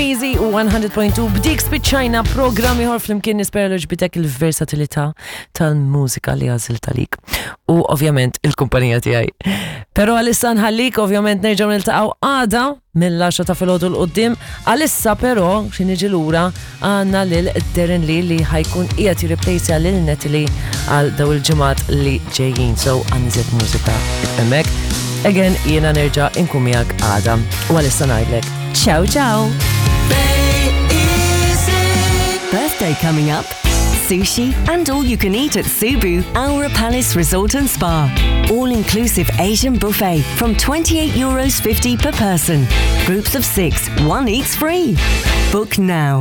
Easy 100.2 b'dik spiċċajna programmi ħor flimkien nispera l ġbitek il-versatilità tal-mużika li għazil talik u ovvjament il-kumpanija tiegħi. Pero għalissa nħallik ovvjament nerġgħu niltaqgħu għada mill-10 ta' filgħodu l-qudiem. Għalissa però xi niġi lura għandna lil Darren Lee li ħajkun qiegħed jirreplacja lil Natalie għal daw il-ġimgħat li ġejjin. So għanniżet mużika hemmhekk. Again jiena nerġa' inkun miegħek għada u għalissa ngħidlek ciao ciao. Birthday coming up? Sushi and all you can eat at Subu, Aura Palace Resort and Spa. All-inclusive Asian buffet from €28.50 per person. Groups of 6, one eats free. Book now.